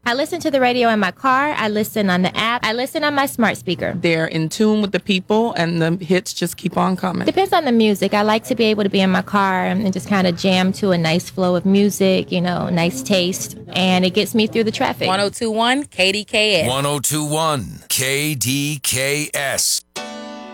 I listen to the radio in my car. I listen on the app. I listen on my smart speaker. They're in tune with the people, and the hits just keep on coming. Depends on the music. I like to be able to be in my car and just kind of jam to a nice flow of music, nice taste, and it gets me through the traffic. 1021 KDKS. 1021 KDKS.